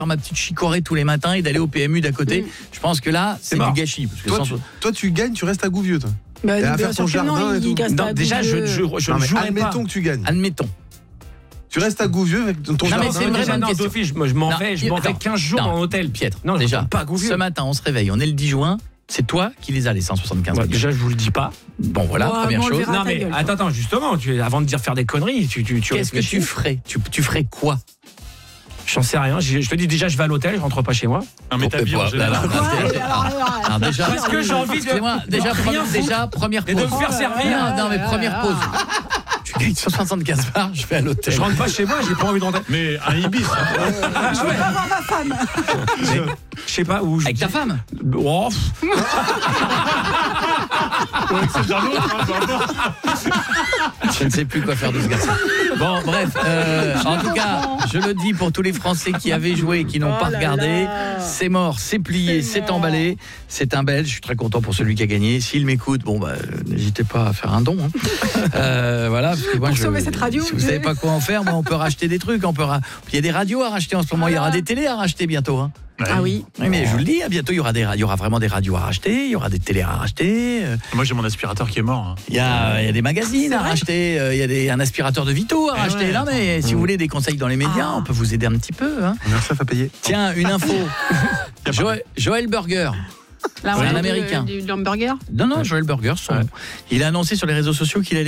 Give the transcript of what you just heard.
faire ma petite chicorée tous les matins et d'aller au PMU d'à côté. Je pense que là, c'est du gâchis. Parce que Toi, tu gagnes, tu restes à Gouvieux, toi. Bah, et à faire ton jardin et tout. Non, déjà, je ne jouerai pas. Admettons que tu gagnes. Admettons. Tu restes à Gouvieux avec ton jardin. Mais c'est une vraie bonne question. Je m'en vais 15 jours en hôtel. Pietre. Non, déjà, pas à Gouvieux. Ce matin, on se réveille, on est le 10 juin. C'est toi qui les as, les 175 000. Déjà, je vous le dis pas. Bon, voilà, première chose. Non, mais attends, justement, avant de dire faire des conneries, qu'est-ce que tu ferais? Tu ferais quoi? J'en sais rien. Je te dis déjà, je vais à l'hôtel, je rentre pas chez moi. Non, mais t'as bien. Alors déjà, parce que j'ai envie de. Déjà, première pause. Et de me faire servir. Non, mais première pause. Tu gagnes 175 bars, je vais à l'hôtel. Je rentre pas chez moi, j'ai pas envie de rentrer. Mais un Ibis. Je veux pas voir ma femme. Je sais pas où. Avec ta femme? Oh. C'est bien l'autre. Je ne sais plus quoi faire de ce garçon. Bon, bref, en tout cas, je le dis pour tous les Français qui avaient joué et qui n'ont pas regardé, c'est mort, c'est plié, c'est emballé. C'est un Belge, je suis très content pour celui qui a gagné. S'il m'écoute, bon bah n'hésitez pas à faire un don. Voilà, parce que moi, pour sauver cette radio. Si vous savez pas quoi en faire, moi on peut racheter des trucs, il y a des radios à racheter en ce moment, il y aura des télés à racheter bientôt. Hein. Ah oui. Oui, mais je vous le dis, bientôt il y aura vraiment des radios à racheter, il y aura des télés à racheter. Moi j'ai mon aspirateur qui est mort. Il y a des magazines à racheter, il y a un aspirateur de Vito à racheter. Ouais, non mais si vous voulez des conseils dans les médias, on peut vous aider un petit peu. Hein. On a ça à payer. Tiens, une info. Joël Burger. C'est un Américain. Du hamburger. Non, Joël Burger. Il a annoncé sur les réseaux sociaux qu'il allait